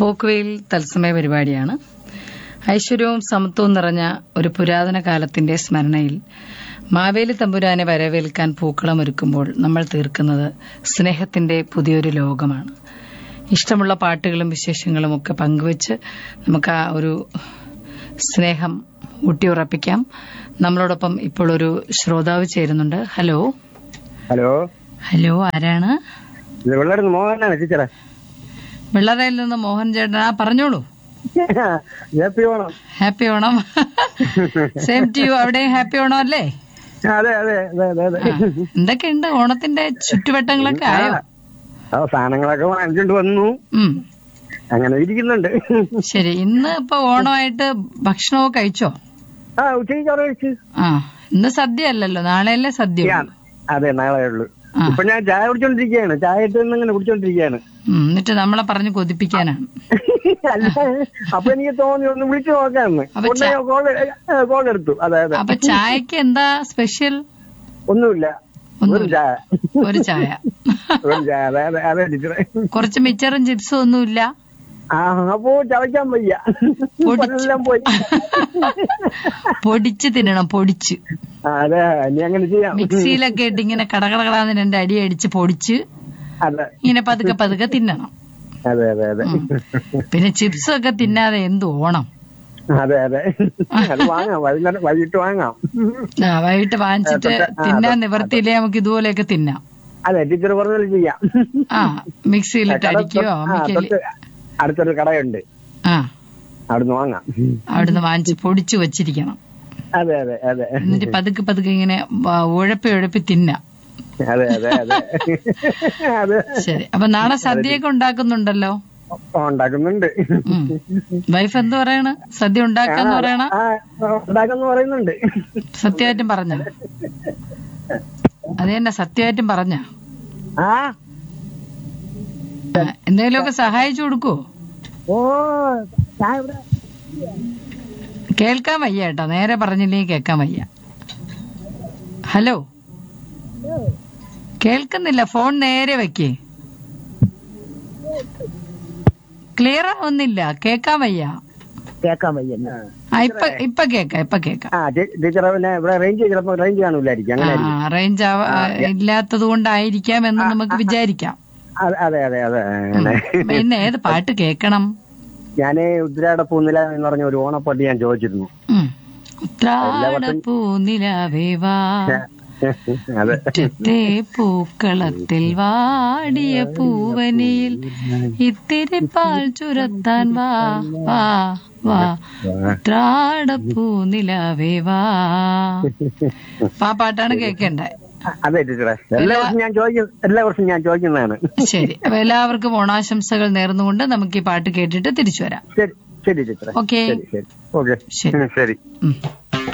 പോക്കുവെയിൽ തത്സമയ പരിപാടിയാണ്. ഐശ്വര്യവും സമത്വവും നിറഞ്ഞ ഒരു പുരാതന കാലത്തിന്റെ സ്മരണയിൽ മാവേലി തമ്പുരാനെ വരവേൽക്കാൻ പൂക്കളമൊരുക്കുമ്പോൾ നമ്മൾ തീർക്കുന്നത് സ്നേഹത്തിന്റെ പുതിയൊരു ലോകമാണ്. ഇഷ്ടമുള്ള പാട്ടുകളും വിശേഷങ്ങളും ഒക്കെ പങ്കുവച്ച് നമുക്ക് ആ ഒരു സ്നേഹം ഊട്ടിയുറപ്പിക്കാം. നമ്മളോടൊപ്പം ഇപ്പോൾ ഒരു ശ്രോതാവ് ചേരുന്നുണ്ട്. ഹലോ ഹലോ ഹലോ, ആരാണ്? മോഹനാണ് ടീച്ചറെ. വെള്ളറയിൽ നിന്ന് മോഹൻ ചേട്ടൻ. പറഞ്ഞോളൂ. Happy Onam. Happy Onam. Same to you. അവിടെ ഹാപ്പി ഓണം അല്ലേ? അതെ അതെ അതെ അതെ അതെ. എന്തൊക്കെയുണ്ട് ഓണത്തിന്റെ ചുറ്റുവട്ടങ്ങളൊക്കെ ആയോ? സാധനങ്ങളൊക്കെ വാങ്ങിച്ചോണ്ട് വന്നു, അങ്ങനെ ഇരിക്കുന്നുണ്ട്. ശരി. ഇന്ന് ഇപ്പൊ ഓണമായിട്ട് ഭക്ഷണമൊക്കെ കഴിച്ചോ? ഉച്ചയ്ക്ക് ചോറ് കഴിച്ചു. ഇന്ന് സദ്യ അല്ലല്ലോ, നാളെയല്ലേ സദ്യ? അതെ, നാളെ ഉള്ളു. ഇപ്പൊ ഞാൻ ചായ കുടിച്ചോണ്ടിരിക്കുകയാണ്. ചായ ഇട്ട് ഇങ്ങനെ കുടിച്ചോണ്ടിരിക്കുകയാണ്. എന്നിട്ട് നമ്മളെ പറഞ്ഞ് കൊതിപ്പിക്കാനാണ്. അല്ല, അപ്പൊ എനിക്ക് തോന്നി ഒന്ന് വിളിച്ചു നോക്കാന്ന്. കോൾ എടുത്തു. അതെ അതെ. അപ്പൊ ചായക്ക് എന്താ സ്പെഷ്യൽ? ഒന്നുമില്ല, ഒരു ചായ. ഒരു ചായ. ഒരു ചായ. അതെ അതെ അതെ ടീച്ചറെ. കുറച്ച് മിച്ചറും ചിപ്സും ഒന്നുമില്ല? അപ്പോ ചവയ്ക്കാൻ വയ്യ, എല്ലാം പോയി. പൊടിച്ച് തിന്നണം, പൊടിച്ച്. അതെ, ഇനി അങ്ങനെ ചെയ്യാം. മിക്സിയിലൊക്കെ ഇട്ട് ഇങ്ങനെ കടകളാന്ന് 2 അടി അടിച്ച് പൊടിച്ച് ഇങ്ങനെ പതുക്കെ പതുക്കെ തിന്നണം. അതെ അതെ അതെ. പിന്നെ ചിപ്സ് ഒക്കെ തിന്നാതെ എന്ത് ഓണം? അതെ അതെ, അത് വാങ്ങാം. വൈകിട്ട് വാങ്ങാം. വൈകിട്ട് വാങ്ങിച്ചിട്ട് തിന്നാൻ നിവർത്തിയില്ലേ നമുക്ക് ഇതുപോലെയൊക്കെ തിന്നാം. അതെ, ടീച്ചർ പറഞ്ഞ ചെയ്യാം. മിക്സിയിലിട്ട് അടിക്കുകയോ. അടുത്തൊരു കടയുണ്ട്, അവിടുന്ന് വാങ്ങാം. അവിടുന്ന് വാങ്ങിച്ച് പൊടിച്ചു വച്ചിരിക്കണം. അതെ അതെ അതെ. എന്നിട്ട് പതുക്കെ പതുക്കെ ഇങ്ങനെ ഉഴപ്പി തിന്നാം. അതെ അതെ അതെ അതെ. ശരി. അപ്പൊ നാളെ സദ്യയൊക്കെ ഉണ്ടാക്കുന്നുണ്ടല്ലോ? ഉണ്ടാക്കുന്നുണ്ട്. വൈഫ് എന്ത് പറയണ്? സദ്യ ഉണ്ടാക്കാന്ന് പറയണ? ഉണ്ടാക്കാന്ന് പറയുന്നുണ്ട്. സത്യമായിട്ടും പറഞ്ഞ? അത് തന്നെ, സത്യമായിട്ടും പറഞ്ഞ? എന്തെങ്കിലുമൊക്കെ സഹായിച്ചു കൊടുക്കുവോ? കേൾക്കാൻ വയ്യ കേട്ടോ, നേരെ പറഞ്ഞില്ലെങ്കിൽ കേൾക്കാൻ വയ്യ. ഹലോ, കേൾക്കുന്നില്ല. ഫോൺ നേരെ വെക്കേ. ക്ലിയർ ആവുന്നില്ല, കേൾക്കാൻ വയ്യ. കേൾക്കാൻ വയ്യ. ഇപ്പൊ കേക്കാം. റേഞ്ച് ഇല്ലാത്തത് കൊണ്ടായിരിക്കാം എന്ന് നമുക്ക് വിചാരിക്കാം. അതെ അതെ അതെ. ഇന്ന് ഏത് പാട്ട് കേക്കണം? ഞാന് ഉത്രാട പൂനില എന്ന് പറഞ്ഞ ഒരു ഓണപ്പാട്ട് ഞാൻ ചോദിച്ചിരുന്നു. ഉത്രാട പൂനിലവേ വാ, പൂക്കളത്തിൽ വാടിയ പൂവനിയിൽ ഇത്തിരി പാൽ ചുരത്താൻ വാ വാ വാ, ഉത്രാട പൂനിലവേ വാ. ആ പാട്ടാണ് കേൾക്കണ്ടേ? അതെ ടീച്ചറെ, എല്ലാ വർഷവും ഞാൻ ചോദിക്കുന്നതാണ്. ശരി. അപ്പൊ എല്ലാവർക്കും ഓണാശംസകൾ നേർന്നുകൊണ്ട് നമുക്ക് ഈ പാട്ട് കേട്ടിട്ട് തിരിച്ചു വരാം. ശരി ശരി ടീച്ചറെ. ഓക്കെ ശരി ശരി. ഓക്കെ ശരി.